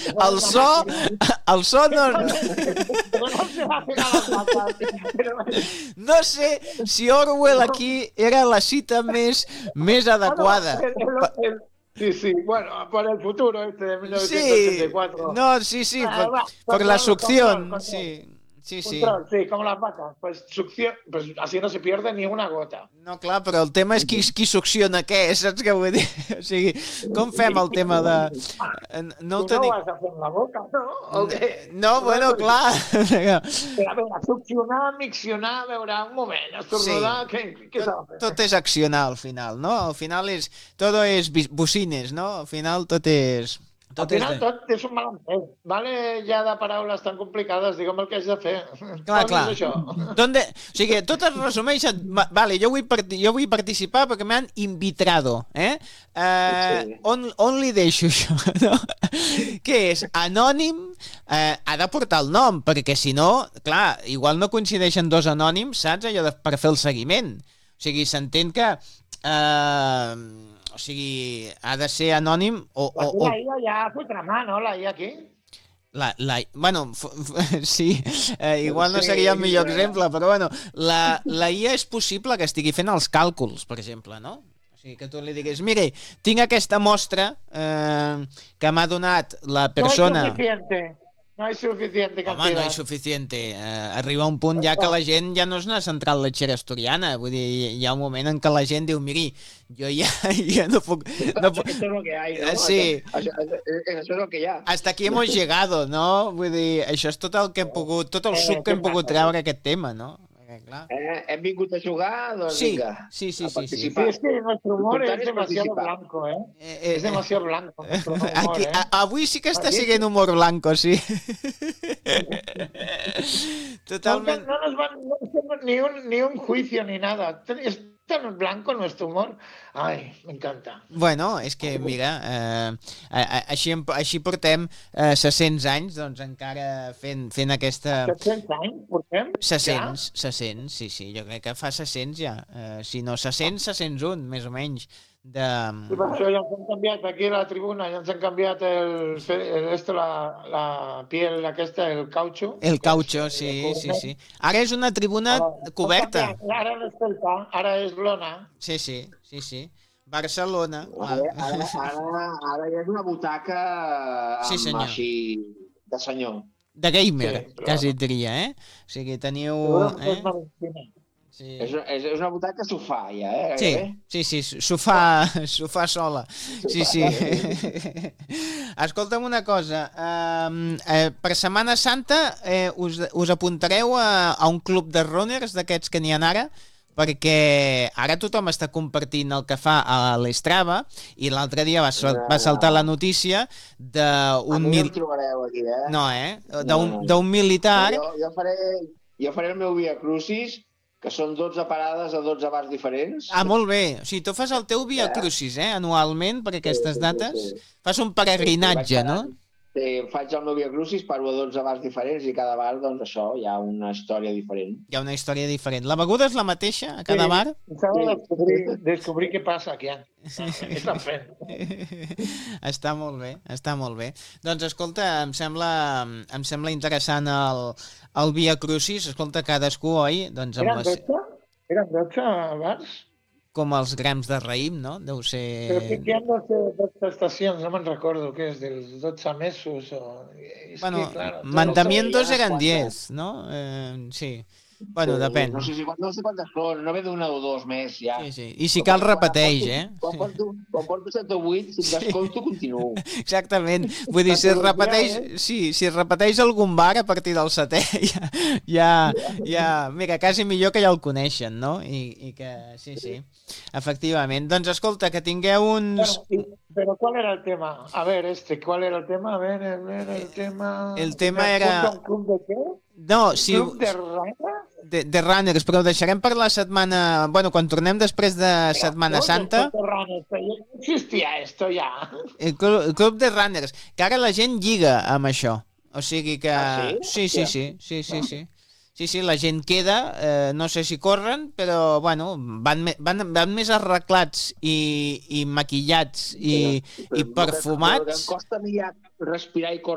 el so no... No sé si Orwell aquí era la cita més adequada. Sí, bueno, para el futuro de 1984. No, sí, por la succión, sí. Control, sí, com les vaques. Pues succió, pues así no se pierde ni una gota. No, clar, però el tema és qui succiona què, saps què vull dir? O sigui, com fem el tema de... No ho has de fer amb la boca, no? No, bueno, clar. A veure, succionar, miccionar, a veure, un moment, estornudar, què s'ha de fer? Tot és accionar al final, no? Al final tot és bocines, no? Al final tot és... Al final tot és un malentès. Vale, ja de paraules tan complicades, digue'm el que haig de fer. Clar. O sigui, tot es resumeix... Vale, jo vull participar perquè m'han invitado, On li deixo això, no? Què és? Anònim ha de portar el nom, perquè si no, clar, igual no coincideixen dos anònims, saps? Allò per fer el seguiment. O sigui, s'entén que... O sigui, ha de ser anònim o... La IA ja fotrà mà, no? La IA aquí? Bueno, sí, igual no seria el millor exemple, però bueno, la IA és possible que estigui fent els càlculs, per exemple, no? O sigui, que tu li diguis, mire, tinc aquesta mostra que m'ha donat la persona... No hay suficiente cantidad. Home, no hay suficiente. Arriba un punt ja que la gent ja no és una central lechera asturiana. Vull dir, hi ha un moment en què la gent diu, miri, jo ja no puc... Esto es lo que hay, ¿no? Sí. Eso es lo que ya. Hasta aquí hemos llegado, no? Vull dir, això és tot el que hem pogut, tot el suc que hem pogut treure aquest tema, no? Clar. Hem vingut a jugar, doncs vinga. Sí. Es que nuestro humor es demasiado blanco, Es demasiado blanco. Aquí, avui sí que està siguent humor blanco, sí. Totalment. No nos van ni un juicio ni nada. Es tan blanco nuestro humor. Ai, m'encanta. Bueno, és que, mira, així portem 600 anys, doncs encara fent aquesta... 700 anys portem? 600, sí, jo crec que fa 600 ja. Si no 600, 601, més o menys. I per això ja ens han canviat aquí a la tribuna, ja ens han canviat la piel aquesta, el caucho. El caucho, sí. Ara és una tribuna coberta. Ara és lona. Sí. Barcelona. Ara ja és una butaca amb així de senyor. De gamer, quasi et diria, O sigui, teniu... Sí. És una butaca sofà, ja, Sí, sofà sola. Sí. Escolta'm una cosa, per Setmana Santa us apuntareu a un club de runners d'aquests que n'hi ha ara? Perquè ara tothom està compartint el que fa a l'Strava i l'altre dia va saltar la notícia d'un... A mi no em trobareu aquí, No, d'un militar... Jo faré el meu Via Crucis, que són 12 parades a 12 bars diferents. Molt bé. O sigui, tu fas el teu Via Crucis, anualment, per aquestes dates. Fas un peregrinatge, no? Sí, faig el meu Via Crucis, paro a 12 bars diferents i cada bar, doncs això, hi ha una història diferent. Hi ha una història diferent. La beguda és la mateixa a cada bar? S'ha de descobrir què passa aquí. Què estan fent? Està molt bé. Doncs escolta, em sembla interessant el Via Crucis. Escolta, cadascú, oi? Eren 12 bars? Com els grams de raïm, no? Deu ser... Però què han de ser 12 estacions? No me'n recordo què és, dels 12 mesos o... Bueno, mandamientos eren 10, no? Sí. Bueno, depèn. No sé quantes són, no ve d'una o dos més, ja. Sí. I si cal repeteix, Quan porto 7 o 8, si t'escolto, continuo. Exactament. Vull dir, si es repeteix algun bar a partir del 7è, ja... Mira, quasi millor que ja el coneixen, no? I que... Sí. Efectivament. Doncs escolta, que tingueu uns... Però qual era el tema? A ver, ¿cuál era el tema? A ver, el tema... El tema era... ¿Un club de qué? No, sí... Club de runners? De runners, però ho deixarem per la setmana... Bueno, quan tornem després de Setmana Santa... Existia esto ja. El club de runners, que ara la gent lliga amb això. O sigui que... Sí. Sí, la gent queda, no sé si corren, però, bueno, van més arreglats i maquillats i perfumats. Però em costa a mi ja respirar i córrer